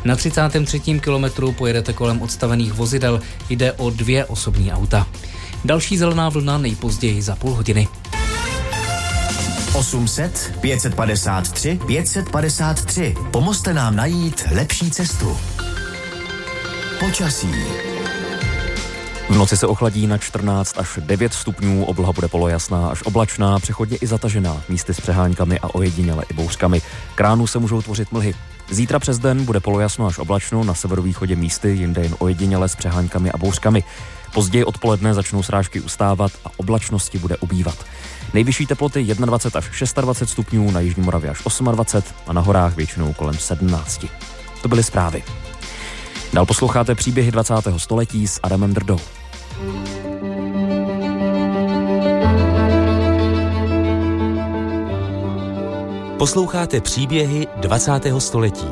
Na 33. kilometru pojedete kolem odstavených vozidel, jde o 2 osobní auta. Další zelená vlna nejpozději za půl hodiny. 800 553 553. Pomozte nám najít lepší cestu. Počasí. V noci se ochladí na 14 až 9 stupňů, obloha bude polojasná až oblačná, přechodně i zatažená, místy s přeháňkami a ojediněle i bouřkami. K ránu se můžou tvořit mlhy. Zítra přes den bude polojasno až oblačno, na severovýchodě místy, jinde jen ojediněle s přeháňkami a bouřkami. Později odpoledne začnou srážky ustávat a oblačnosti bude ubývat. Nejvyšší teploty 21 až 26 stupňů, na jižní Moravě až 28 a na horách většinou kolem 17. To byly zprávy. Dál posloucháte příběhy 20. století s Adamem Drdou. Posloucháte příběhy 20. století.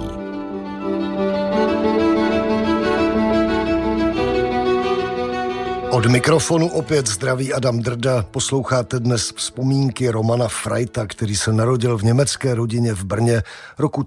Od mikrofonu opět zdraví Adam Drda. Posloucháte dnes vzpomínky Romana Freita, který se narodil v německé rodině v Brně roku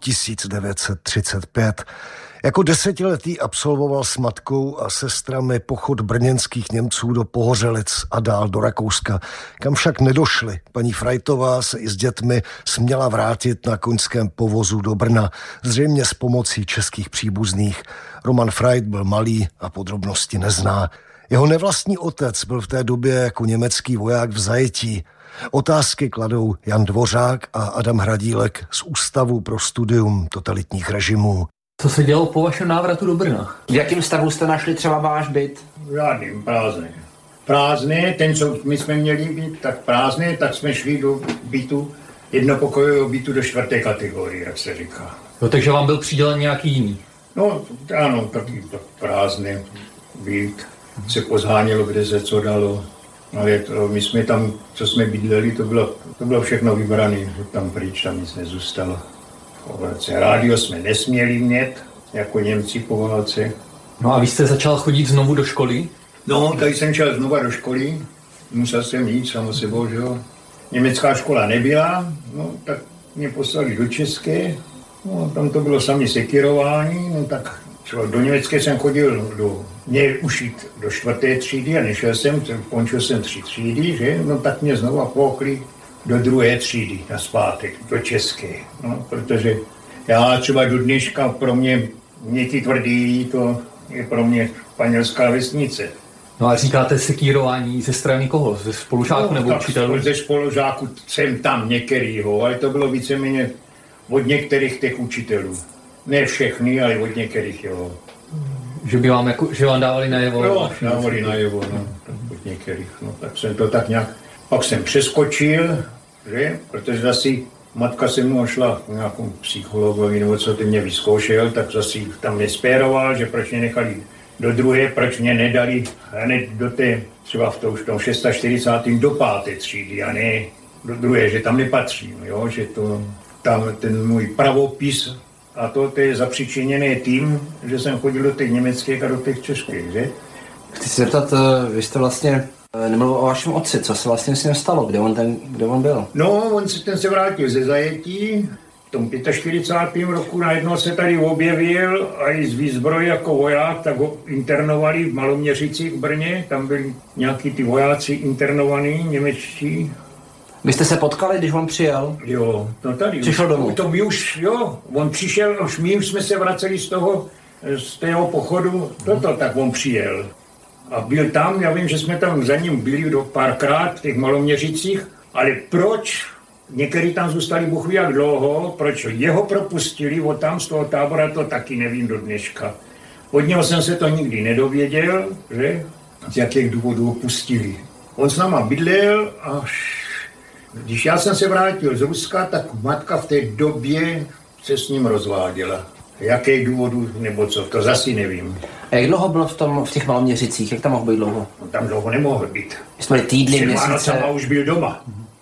1935. Jako 10letý absolvoval s matkou a sestrami pochod brněnských Němců do Pohořelic a dál do Rakouska, kam však nedošli. Paní Freitová se i s dětmi směla vrátit na koňském povozu do Brna, zřejmě s pomocí českých příbuzných. Roman Freit byl malý a podrobnosti nezná. Jeho nevlastní otec byl v té době jako německý voják v zajetí. Otázky kladou Jan Dvořák a Adam Hradílek z Ústavu pro studium totalitních režimů. Co se dělo po vašem návratu do Brna? V jakém stavu jste našli třeba váš byt? Žádným, prázdný. Prázdný, ten, co my jsme měli být, tak prázdný, tak jsme šli do bytu, jednopokojového bytu do 4. kategorie, jak se říká. Jo, takže vám byl přidělen nějaký jiný? No, ano, taky prázdný byt. Se pozhánělo, kde se co dalo. Ale my jsme tam, co jsme bydleli, to bylo všechno vybrané, tam pryč, tam nic nezůstalo. Rádio jsme nesměli mít, jako Němci po válce. No a vy jste začal chodit znovu do školy? No, tady jsem šel znova do školy, musel jsem jít samo sebou, že jo. Německá škola nebyla, no tak mě poslali do české, no tam to bylo sami sekírování, no tak do německé jsem chodil mě ušít do 4. třídy a nešel jsem, končil jsem 3 třídy, že? No tak mě znova poukli do 2. třídy na zpátek, do české, no, protože já třeba do dneška pro mě Měti Tvrdý, to je pro mě španělská vesnice. No a říkáte sekírování ze strany koho? Ze spolužáků nebo učitelů? Ze spolužáků jsem tam některýho, ale to bylo víceméně od některých těch učitelů. Ne všechny, ale od některých, jo. Že vám dávali najevo? Jo, dávali najevo, no, od některých, no, tak jsem to tak nějak, pak jsem přeskočil, že, protože zase matka se mnou šla k nějakou psychologovi, nebo co ty mě vyzkoušel, tak zase tam nespéroval, že proč mě nechali do 2., proč mě nedali hned do té, třeba v tom 46. do 5. třídy, a ne do 2., že tam nepatřím, jo, že to, tam ten můj pravopis, a to je zapříčiněné tím, že jsem chodil do těch německých a do těch českých, že? Chci se zeptat, vy jste vlastně nemluvil o vašem otci, co se vlastně s ním stalo, kde on byl? No, ten se vrátil ze zajetí, v tom 45. roku najednou se tady objevil a i z výzbroje jako voják, tak ho internovali v Maloměřicích v Brně, tam byli nějaký ty vojáci internovaní, němečtí. Vy jste se potkali, když on přijel? Jo, no tady. Přišel domů? To my už, jo, on přišel, už my jsme se vraceli z tého pochodu, tak on přijel. A byl tam, já vím, že jsme tam za ním byli párkrát v těch Maloměřicích, ale proč někteří tam zůstali Bůh ví jak dlouho, proč jeho propustili od tam z toho tábora, to taky nevím do dneška. Od něho jsem se to nikdy nedověděl, že? Z jakých důvodů ho pustili. On s náma bydlel a když já jsem se vrátil z Ruska, tak matka v té době se s ním rozváděla. Jakých důvodů nebo co, to zasi nevím. A jak dlouho byl v těch Maloměřicích? Jak tam mohl být dlouho? No, tam dlouho nemohl být. Jsme týdny, měsíce. A už byl doma.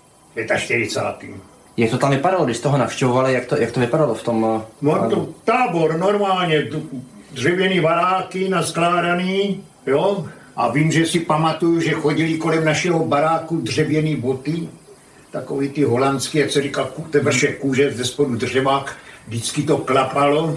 45. Jak to tam vypadalo, když jste ho navštěvovali, jak to vypadalo v tom... No to tábor, normálně, dřevěný baráky naskládaný, jo. A vím, že si pamatuju, že chodili kolem našeho baráku dřevěný boty, takový ty holandský, jak se říká, vršek kůže, ze spodu dřevák, vždycky to klapalo.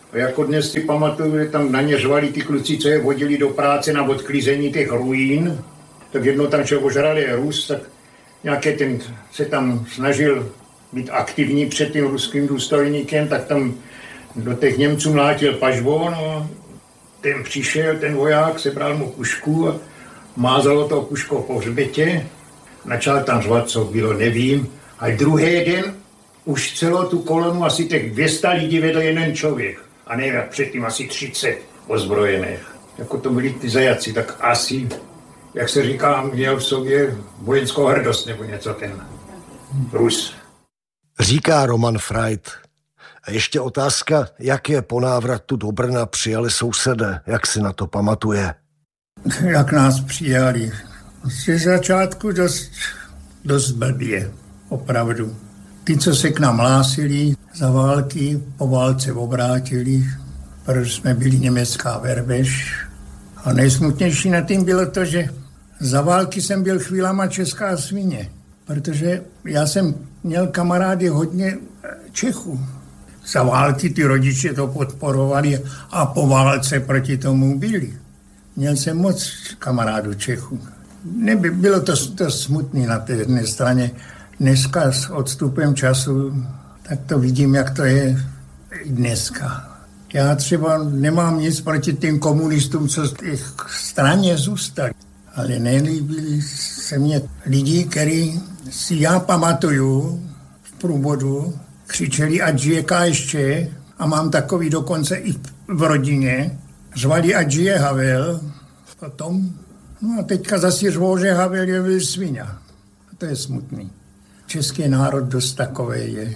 A jako dnes si pamatuju, že tam na ně řvali ty kluci, co je vodili do práce na odklízení těch ruín. Tak jednou tam šel ožralý Rus, tak nějaký ten se tam snažil být aktivní před tím ruským důstojníkem, tak tam do těch Němců mlátil pažbou, no. Ten přišel, ten voják, sebral mu pušku a mázalo to puškou po hřbetě. Načal tam řvat, co bylo, nevím. A druhý den už celou tu kolonu asi těch 200 lidí vedl jeden člověk. A nevím, předtím asi 30 ozbrojených. Jako to byli ty zajaci, tak asi, jak se říká, měl v sobě vojenskou hrdost nebo něco ten Rus. Říká Roman Freit. A ještě otázka, jak je po návratu do Brna přijali sousedé, jak si na to pamatuje? Jak nás přijali? Z začátku dost blbě, opravdu. Ty, co se k nám hlásili za války, po válce obrátili, protože jsme byli německá verveš. A nejsmutnější na tím bylo to, že za války jsem byl chvílama česká svině, protože já jsem měl kamarády hodně Čechů. Za války ty rodiče to podporovali a po válce proti tomu byli. Měl jsem moc kamarádů Čechů. Bylo to smutné na té jedné straně. Dneska s odstupem času, tak to vidím, jak to je i dneska. Já třeba nemám nic proti těm komunistům, co v těch straně zůstali. Ale nelíbili se mě lidi, který si já pamatuju v průvodu, křičeli, ať žije KSČ, a mám takový dokonce i v rodině, řvali, ať žije Havel, potom, no a teďka zase řvou, že Havel je svině. To je smutný. Český národ dost takový je.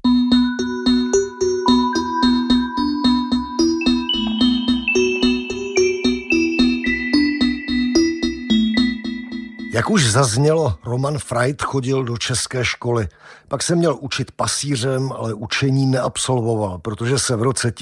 Jak už zaznělo, Roman Freit chodil do české školy. Pak se měl učit pasířem, ale učení neabsolvoval, protože se v roce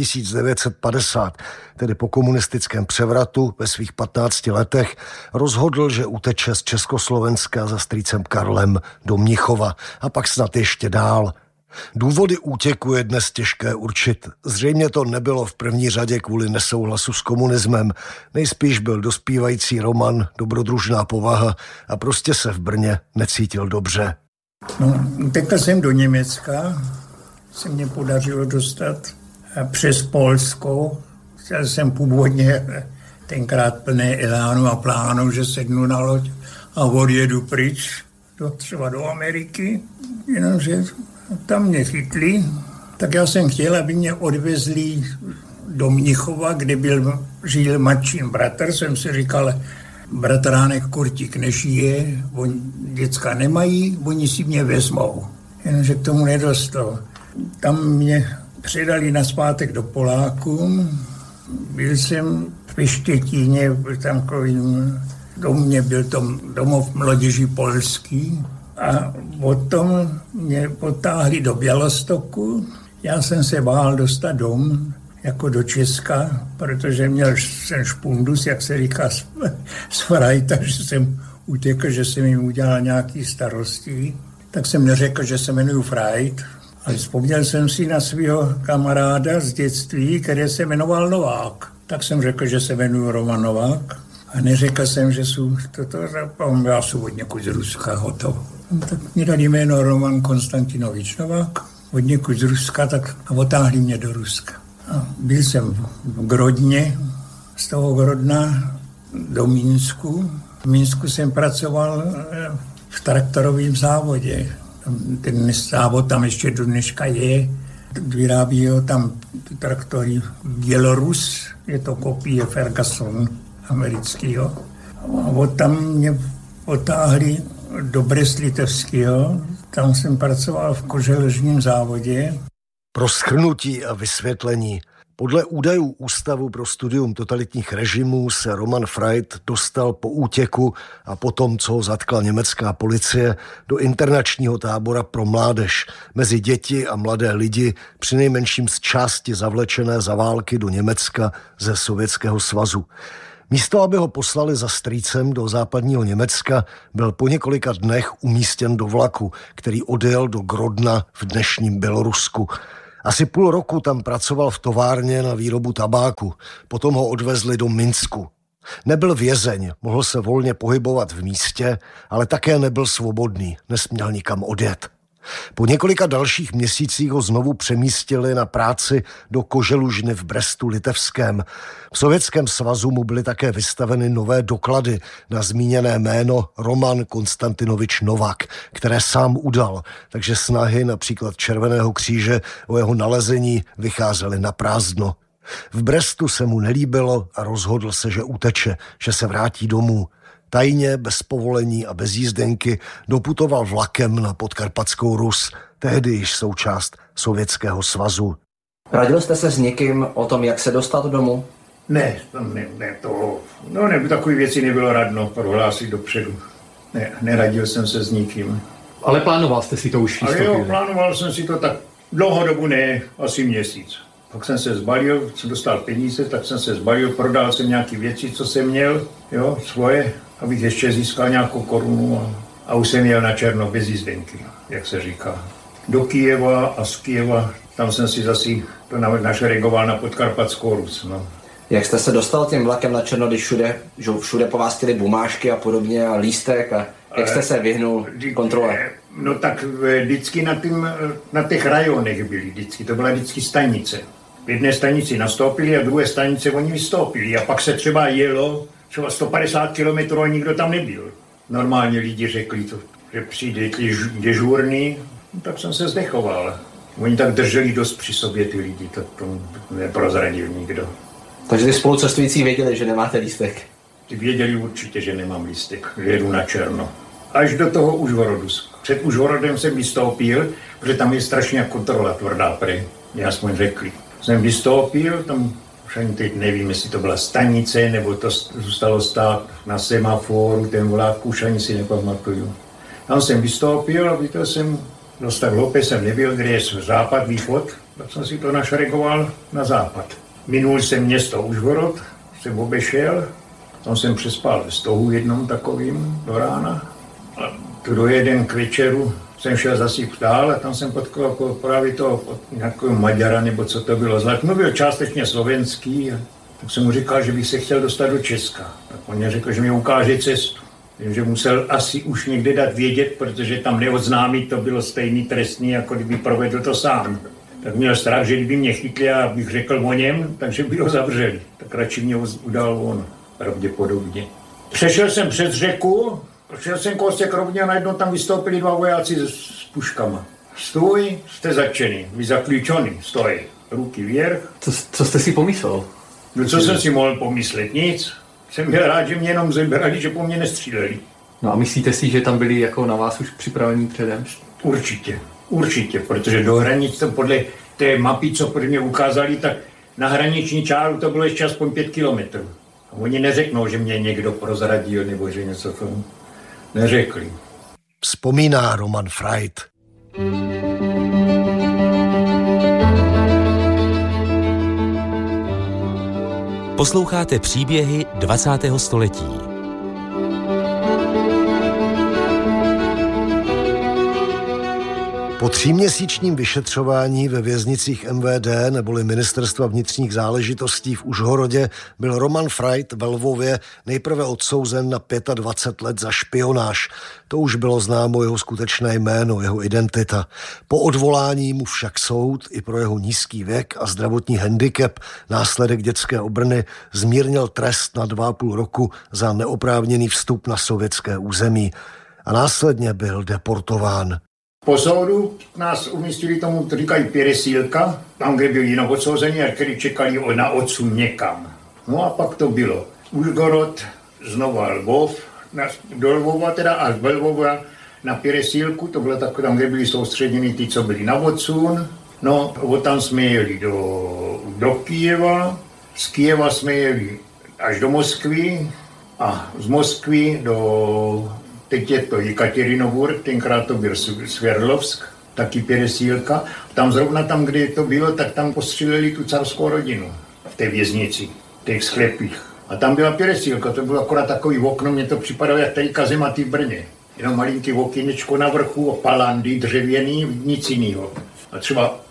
1950, tedy po komunistickém převratu ve svých 15 letech, rozhodl, že uteče z Československa za strýcem Karlem do Mnichova a pak snad ještě dál. Důvody útěku je dnes těžké určit. Zřejmě to nebylo v první řadě kvůli nesouhlasu s komunismem. Nejspíš byl dospívající Roman, dobrodružná povaha a prostě se v Brně necítil dobře. No, teďka jsem do Německa, se mě podařilo dostat přes Polsko. Já jsem původně tenkrát plný elánu a plánu, že sednu na loď a odjedu pryč, třeba do Ameriky, jenomže tam mě chytli, tak já jsem chtěl, aby mě odvezli do Mnichova, kde žil matčin bratr. Jsem si říkal, bratránek Kurtík nežije, děcka nemají, oni si mě vezmou. Jenomže k tomu nedostal. Tam mě předali nazpátek do Polákům. Byl jsem ve Štětíně, tam takovým domě, byl to domov mládeží polský. A potom mě potáhli do Bělostoku. Já jsem se bál dostat dom, jako do Česka, protože měl jsem špundus, jak se říká, z Frajta, že jsem utěkl, že jsem jim udělal nějaký starosti. Tak jsem neřekl, že se jmenuji Freit, ale vzpomněl jsem si na svého kamaráda z dětství, který se jmenoval Novák. Tak jsem řekl, že se jmenuji Roman Novák a neřekl jsem, že jsou toto, já jsem od někud z Ruska hotovo. Tak mě dali jméno Roman Konstantinovič Novák, od někud z Ruska, tak otáhli mě do Ruska. A byl jsem v Grodně, z toho Grodna do Minsku. V Minsku jsem pracoval v traktorovém závodě. Ten závod tam ještě do dneška je. Vyrábí ho tam traktory Bělorus, je to kopie Ferguson amerického. A od tam mě otáhli do Brest-Litevského, tam jsem pracoval v koželežním závodě. Pro shrnutí a vysvětlení. Podle údajů Ústavu pro studium totalitních režimů se Roman Freit dostal po útěku a potom, co ho zatkla německá policie, do internačního tábora pro mládež mezi děti a mladé lidi, přinejmenším z části zavlečené za války do Německa ze Sovětského svazu. Místo, aby ho poslali za strýcem do západního Německa, byl po několika dnech umístěn do vlaku, který odjel do Grodna v dnešním Bělorusku. Asi půl roku tam pracoval v továrně na výrobu tabáku, potom ho odvezli do Minsku. Nebyl vězeň, mohl se volně pohybovat v místě, ale také nebyl svobodný, nesměl nikam odjet. Po několika dalších měsících ho znovu přemístili na práci do koželužny v Brestu Litevském. V Sovětském svazu mu byly také vystaveny nové doklady na zmíněné jméno Roman Konstantinovič Novak, které sám udal, takže snahy například Červeného kříže o jeho nalezení vycházely na prázdno. V Brestu se mu nelíbilo a rozhodl se, že uteče, že se vrátí domů. Tajně, bez povolení a bez jízdenky doputoval vlakem na Podkarpatskou Rus, tehdy již součást Sovětského svazu. Radil jste se s někým o tom, jak se dostat domů? Ne, takové věci nebylo radno prohlásit dopředu. Ne, neradil jsem se s nikým. Ale plánoval jste si to už Ale jo, plánoval jsem si to tak dlouhodobu, ne, asi měsíc. Pak jsem se zbalil, jsem dostal peníze, tak jsem se zbalil, prodal jsem nějaké věci, co jsem měl, jo, svoje, abych ještě získal nějakou korunu a už jsem jel na černo bez jízdenky, jak se říká. Do Kyjeva a z Kyjeva, tam jsem si zase to našeregoval na Podkarpatskou Rus, no. Jak jste se dostal tím vlakem na černo, když všude po vás chtěli bumážky a podobně a lístek a jak jste se vyhnul kontrole? No tak vždycky na těch rajonech byli, to byla vždycky stanice. V jedné stanici nastoupili a v druhé stanice oni vystoupili a pak se třeba jelo třeba 150 kilometrů a nikdo tam nebyl. Normálně lidi řekli, že přijde dežurný, no, tak jsem se zdechoval. Oni tak drželi dost při sobě ty lidi, to neprozradil nikdo. Takže ty spolucestující věděli, že nemáte lístek? Ty věděli určitě, že nemám lístek, že jedu na černo. Až do toho Užhorodu. Před Užhorodem jsem vystoupil, protože tam je strašně kontrola tvrdá prej, mě aspoň řekli. Jsem vystoupil, tam už ani teď nevím, jestli to byla stanice, nebo to zůstalo stát na semaforu, ten vlak, už ani si nepamatuju. Tam jsem vystoupil a viděl jsem, dost tak hloupě jsem nebyl, kde je západ, východ, tak jsem si to našregoval na západ. Minul jsem město Užhorod, jsem obešel, tam jsem přespal ve stohu jednom takovým do rána. A tu do jeden k večeru jsem šel zase dál a tam jsem potkal právě toho nějakého Maďara, nebo co to bylo. Zvlášť mluvil částečně slovenský, a tak jsem mu říkal, že bych se chtěl dostat do Česka. Tak on mě řekl, že mi ukáže cestu. Že musel asi už někde dát vědět, protože tam neodznámit to bylo stejný trestný, jako kdyby provedl to sám. Tak měl strach, že kdyby mě chytli a bych řekl o něm, takže by ho zavřeli. Tak radši mě udal on, pravděpodobně. Přešel jsem přes řeku, šel jsem kousek rovně a najednou tam vystoupili dva vojáci s puškama. Stůj, jste zatčený, vy zaklíčený, stoj, ruky vверх. Co jste si pomyslel? No co jsem si mohl pomyslet? Nic. Jsem byl rád, že mě jenom zebrali, že po mně nestříleli. No a myslíte si, že tam byli jako na vás už připravení předem? Určitě, protože do hranic to podle té mapy, co pro mě ukázali, tak na hraniční čáru to bylo ještě aspoň 5 kilometrů. A oni neřeknou, že mě někdo prozradil, nebo že něco to neřekli. Vzpomíná Roman Freit. Posloucháte příběhy 20. století. Po 3měsíčním vyšetřování ve věznicích MVD neboli Ministerstva vnitřních záležitostí v Užhorodě byl Roman Freit ve Lvově nejprve odsouzen na 25 let za špionáž. To už bylo známo jeho skutečné jméno, jeho identita. Po odvolání mu však soud i pro jeho nízký věk a zdravotní handicap, následek dětské obrny, zmírnil trest na 2,5 roku za neoprávněný vstup na sovětské území a následně byl deportován. Po soudu nás umístili tomu, to říkají Peresílka, tam, kde byli jinak odsouzení a kteří čekali na odsun někam. No a pak to bylo Užhorod, znova Lvov, do Lvova teda až do Lvova na Peresílku, to bylo tak, tam, kde byli soustředěni ty, co byli na odsun. No, tam jsme jeli do Kyjeva, z Kyjeva jsme jeli až do Moskvy a z Moskvy do... Teď je to Jekatěrinovburg, tenkrát to byl Sverdlovsk, taky Peresílka. Tam zrovna tam, kde to bylo, tak tam postříleli tu carskou rodinu v té věznici, v těch sklepích. A tam byla Peresílka, to bylo akorát takový okno, mně to připadalo jak tady kazematy v Brně. Jenom malinký okýnečko na vrchu, palandy, dřevěný, nic jinýho. A třeba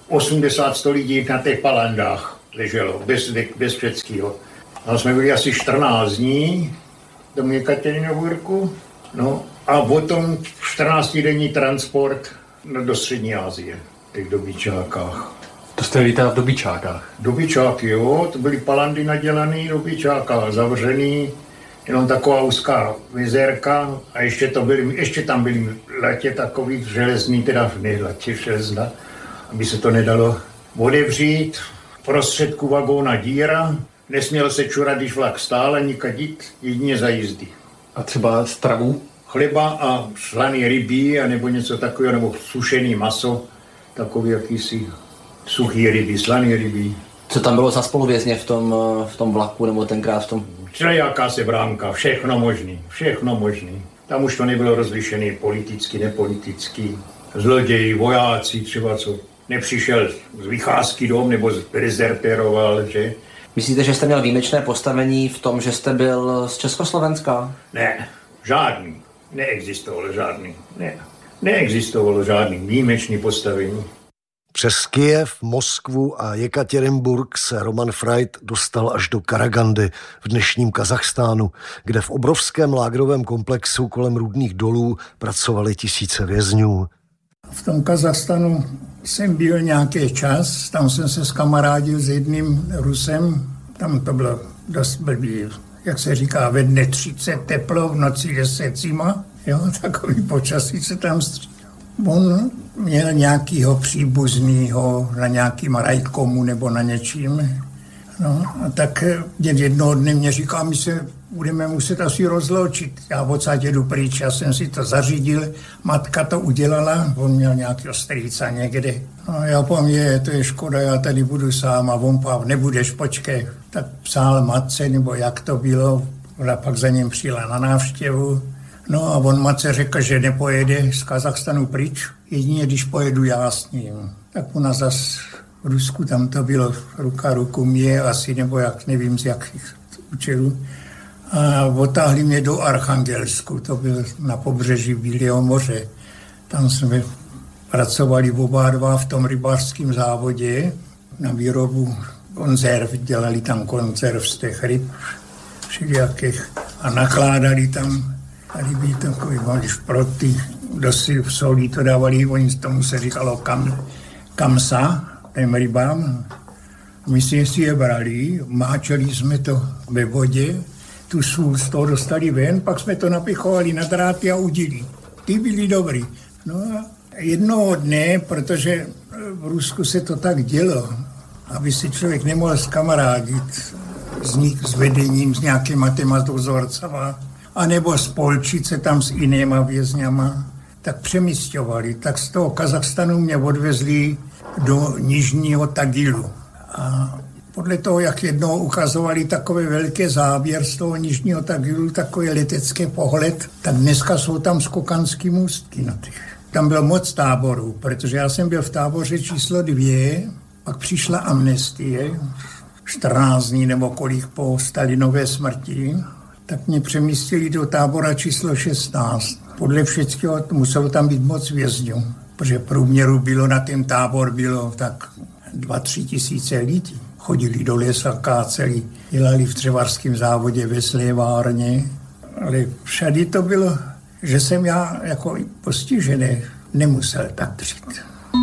80-100 lidí na těch palandách leželo, bez všeckýho. No, jsme byli asi 14 dní do Jekatěrinovburku, no a potom 14denní transport do Střední Asie, v těch dobyčákách. To jste lítal v dobyčákách? Dobyčáky, jo, to byly palandy nadělaný dobyčáka, zavřený, jenom taková úzká vizérka a ještě tam byly latě takový železný, teda ne latě železná, aby se to nedalo otevřít. V prostředku vagóna díra, nesmělo se čurat, když vlak stál, ani kadit, jedině za jízdy. A třeba stravu? Chleba a slaný rybí, nebo něco takového, nebo sušený maso, takový jakýsi suchý ryby, slaný ryby. Co tam bylo za spoluvězně v tom vlaku, nebo tenkrát v tom? Jaká se brámka, všechno možný. Tam už to nebylo rozlišený politicky, nepoliticky. Zloději, vojáci, třeba co nepřišel z vycházky dom, nebo dezertéroval, že? Myslíte, že jste měl výjimečné postavení v tom, že jste byl z Československa? Ne, žádný. Neexistovalo žádný výjimečný postavení. Přes Kyjev, Moskvu a Jekatěrinburg se Roman Freit dostal až do Karagandy v dnešním Kazachstánu, kde v obrovském lágrovém komplexu kolem rudných dolů pracovali tisíce vězňů. V tom Kazachstánu jsem byl nějaký čas, tam jsem se skamarádil s jedním Rusem, tam to bylo dost blbý, jak se říká, ve dne 30 teplo, v noci 10 zima, jo, takový počasí se tam střídal. On měl nějakýho příbuznýho na nějakým rajkomu nebo na něčím. No a tak jednoho dne mě říká, my se budeme muset asi rozloučit. Já odsaď jedu pryč, já jsem si to zařídil, matka to udělala, on měl nějakého strýca někde. No já povím, to je škoda, já tady budu sám a on povedl, nebudeš, počkej. Tak psal matce, nebo jak to bylo, ona pak za ním přijela na návštěvu. No a on matce řekl, že nepojede z Kazachstanu pryč, jedině když pojedu já s ním. Tak u nás zas v Rusku tam to bylo ruka ruku mě asi, nebo jak, nevím z jakých účelů. A otáhli mě do Archangelsku, to byl na pobřeží Bílého moře. Tam jsme pracovali oba dva v tom rybářském závodě na výrobu konzerv, dělali tam konzerv z těch ryb všelijakých a nakládali tam ryby takový malý šproty, dosti v solí to dávali, oni tomu se říkalo kamsa, těm rybám. My si je brali, máčeli jsme to ve vodě, tu sůl z toho dostali ven, pak jsme to napichovali na dráty a udili. Ty byli dobrý. No a jednoho dne, protože v Rusku se to tak dělo, aby si člověk nemohl zkamarádit s vedením, s nějakýma těma dozorcama, anebo spolčit se tam s jinýma vězňama, tak přemísťovali. Tak z toho Kazachstanu mě odvezli do Nižního Tagilu. A podle toho, jak jednou ukazovali takový velký záběr z toho Nižního Tagilu, takový letecký pohled, tak dneska jsou tam skokanský můstky na těch. Tam bylo moc táborů, protože já jsem byl v táboře číslo 2, pak přišla amnestie, 14 dní nebo kolik po Stalinové smrti, tak mě přemístili do tábora číslo 16. Podle všeckého muselo tam být moc vězňů, protože průměru bylo na ten tábor bylo tak 2-3 tisíce lidí. Chodili do lesa, káceli, dělali v dřevařském závodě ve slévárně, ale všady to bylo, že jsem já jako postižený nemusel tak dřít.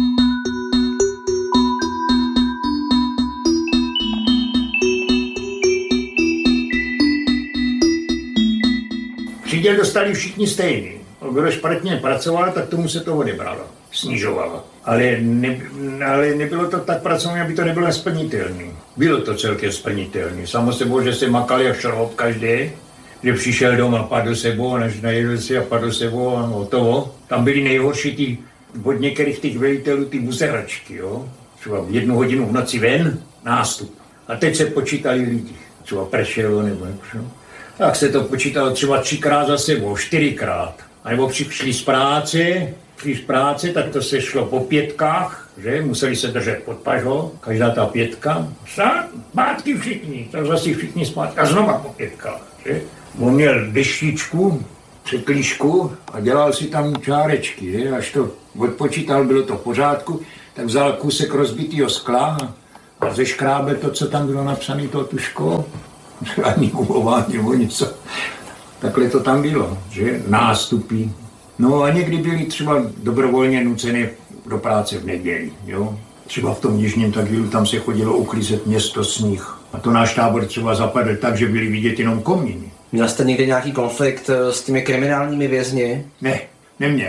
Příděl dostali všichni stejný. Kdo špatně pracoval, tak tomu se to odebralo, snižovalo. Ale nebylo to tak pracovné, aby to nebylo splnitelné. Bylo to celkem splnitelné. Samo sebou, že se makal jak šroub každý, že přišel doma, padl sebou, než najedl si a padl sebou a hotovo. Tam byly nejhorší od některých těch velitelů ty buzeračky, jo. Třeba 1 hodinu v noci ven, nástup. A teď se počítali lidi. Třeba pršelo nebo něco. Tak se to počítalo třeba 3krát za sebou, 4krát. A nebo přišli z práce, tak to se šlo po 5, že? Museli se držet pod pažou, každá ta 5. Zpátky všichni, tak zase všichni zpátky. A znova po 5, že? On měl deštičku, překlíšku a dělal si tam čárečky, že? Až to odpočítal, bylo to v pořádku, tak vzal kusek rozbitého skla a zeškrábel to, co tam bylo napsané, to tuško, ani gumování nebo něco. Takhle to tam bylo, že nástupy. No a někdy byli třeba dobrovolně nucené do práce v neděli, jo. Třeba v tom Nižním Tagílu tam se chodilo uklízet město, sníh. A to náš tábor třeba zapadl tak, že byli vidět jenom komíny. Měl jste někdy nějaký konflikt s těmi kriminálními vězni? Ne, neměl.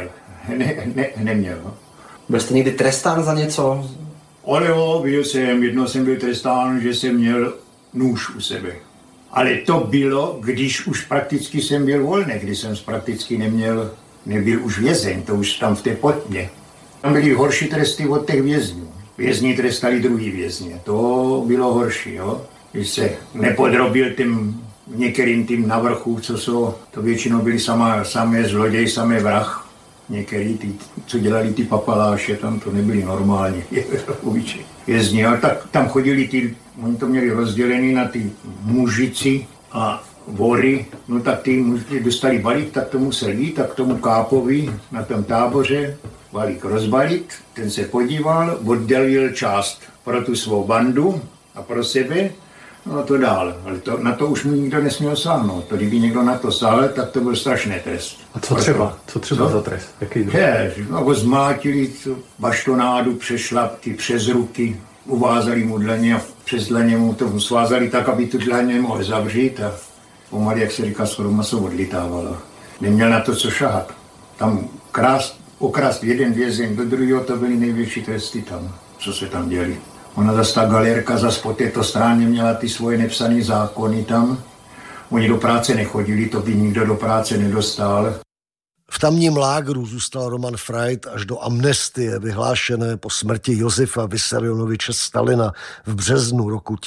Neměl. Byl jste někdy trestán za něco? Ale jo, jednou jsem byl trestán, že jsem měl nůž u sebe. Ale to bylo, když už prakticky jsem byl volný, když jsem prakticky nebyl už vězeň, to už tam v té Potmě. Tam byly horší tresty od těch vězňů. Vězni trestali druhý vězně, to bylo horší, jo. Když se nepodrobil některým tím na vrchu, co jsou, to většinou byli samé zloděj, samé vrah. Některý, co dělali ty papaláše, tam to nebyli normální vězni, ale tak tam chodili oni to měli rozdělený na ty mužici a vory, no tak ty mužici dostali balík, tak to musel jít, tak k tomu kápovi na tom táboře balík rozbalit, ten se podíval, oddělil část pro tu svou bandu a pro sebe, no to dál, ale na to už mi nikdo nesměl sáhnout, to kdyby někdo na to sáhl, tak to byl strašný trest. A co třeba? Co třeba za trest? Jaký no, zmátili baštonádu, přešlapky přes ruky, uvázali mu dlaně a přes dlaně mu to svázali tak, aby tu dlaně mohl zavřít a pomalu, jak se říká, skoro maso odlitávalo. Neměl na to co šahat. Tam okrást jeden vězeň do druhého, to byly největší tresty tam, co se tam děli. Ona zase ta galérka zase po této straně měla ty svoje nepsané zákony tam. Oni do práce nechodili, to by nikdo do práce nedostal. V tamním lágru zůstal Roman Freit až do amnestie vyhlášené po smrti Josefa Vissarionoviče Stalina v březnu roku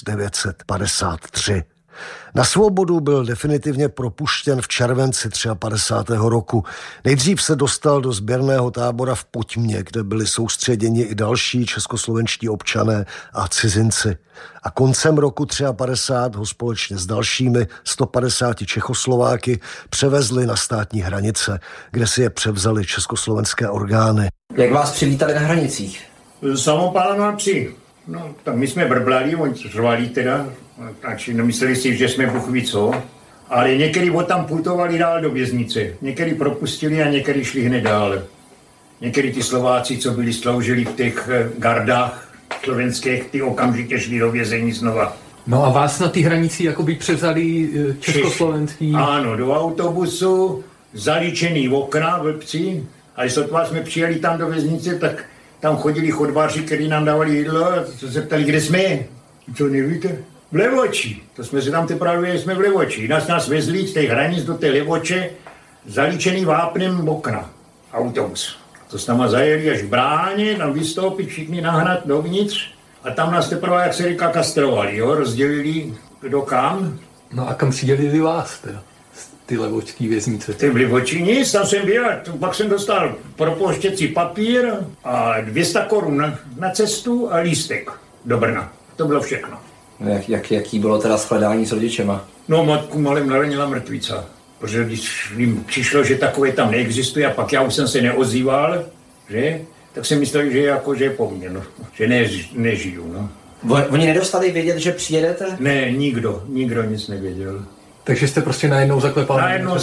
1953. Na svobodu byl definitivně propuštěn v červenci 53. roku. Nejdřív se dostal do sběrného tábora v Potmě, kde byli soustředěni i další českoslovenští občané a cizinci. A koncem roku 53 ho společně s dalšími 150 Čechoslováky převezli na státní hranice, kde si je převzali československé orgány. Jak vás přivítali na hranicích? Samopálem při. No, tak my jsme brblali, oni řvali teda, takže nemysleli si, že jsme Bůh ví co, ale některý tam putovali dál do věznice, některý propustili a některý šli hned dál. Některý ty Slováci, co byli sloužili v těch gardách slovenských, ty okamžitě šli do vězení znova. No a vás na ty hranici jakoby převzali československý? Ano, do autobusu, zaličený okna, vlpci, a sotva jsme přijeli tam do věznice, tak tam chodili chodbáři, kteří nám dávali jídlo a se ptali, kde jsme. Co nevíte? V Levoči. To jsme se tam teprve, jsme v Levoči. Nás vezli z těch hranic do té Levoče, zalíčený vápnem okna. Autobus. To s náma zajeli až v bráně, tam vystoupit, všichni nahnat dovnitř a tam nás teprve, jak se říká, kastrovali, jo? Rozdělili kdo kam. No a kam přidělili vás teda? Ty levočský věznice. Ty v Levoči nic, tam jsem byl, pak jsem dostal propouštěcí papír a 200 korun na cestu a lístek do Brna. To bylo všechno. Jaký bylo teda shledání s rodičema? No, matku malem naranila mrtvica. Protože když jim přišlo, že takové tam neexistuje a pak já už jsem se neozýval, že? Tak jsem myslel, že je po mně, no. Že nežiju, no. Oni nedostali vědět, že přijedete? Ne, nikdo nic nevěděl. Takže jste prostě najednou zaklepal? Najednou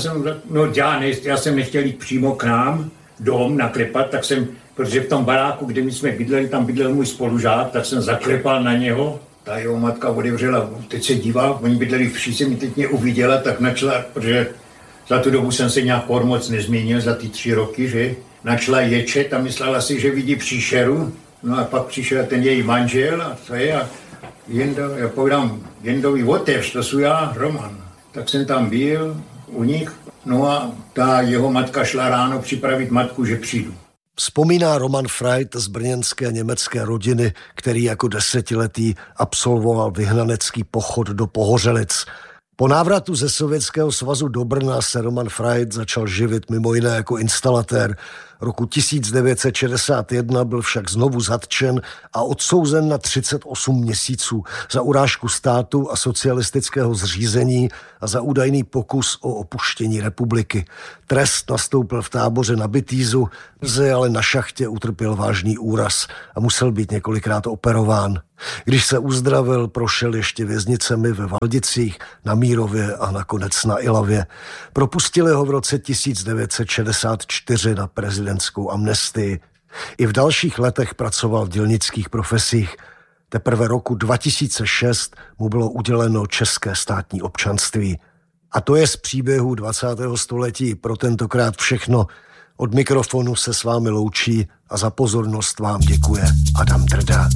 já jsem nechtěl jít přímo k nám, dom naklepat, tak jsem, protože v tom baráku, kde my jsme bydleli, tam bydlel můj spolužák, tak jsem zaklepal na něho. Ta jeho matka otevřela, teď se dívá, oni bydleli v příse, mi teď mě uviděla, tak načala, protože za tu dobu jsem se nějak moc nezměnil, za ty 3 roky, že? Načala ječet a myslela si, že vidí příšeru. No a pak přišel ten její manžel a co je a já povídám, Jendovi otevř, to jsou já, Roman. Tak jsem tam byl u nich, no a ta jeho matka šla ráno připravit matku, že přijdu. Vzpomíná Roman Freit z brněnské německé rodiny, který jako 10letý absolvoval vyhnanecký pochod do Pohořelic. Po návratu ze Sovětského svazu do Brna se Roman Freit začal živit mimo jiné jako instalatér. Roku 1961 byl však znovu zatčen a odsouzen na 38 měsíců za urážku státu a socialistického zřízení a za údajný pokus o opuštění republiky. Trest nastoupil v táboře na Bitýzu, ale na šachtě utrpěl vážný úraz a musel být několikrát operován. Když se uzdravil, prošel ještě věznicemi ve Valdicích, na Mírově a nakonec na Ilavě. Propustili ho v roce 1964 na prezidentskou amnestii. I v dalších letech pracoval v dělnických profesích. Teprve roku 2006 mu bylo uděleno české státní občanství. A to je z příběhu 20. století pro tentokrát všechno. Od mikrofonu se s vámi loučí a za pozornost vám děkuje Adam Drda.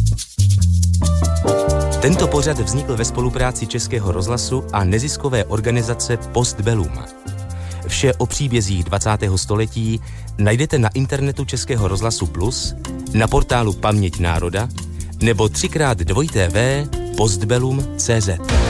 Tento pořad vznikl ve spolupráci Českého rozhlasu a neziskové organizace Postbellum. Vše o příbězích 20. století najdete na internetu Českého rozhlasu Plus, na portálu Paměť národa nebo 3x2tv postbellum.cz.